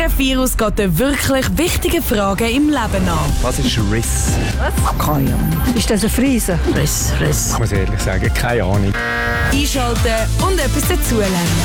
SRF Virus geht den wirklich wichtigen Fragen im Leben nach. Was ist Riss? Keine Ahnung. Ist das ein Friese? Riss. Ich muss ehrlich sagen, keine Ahnung. Einschalten und etwas dazulernen.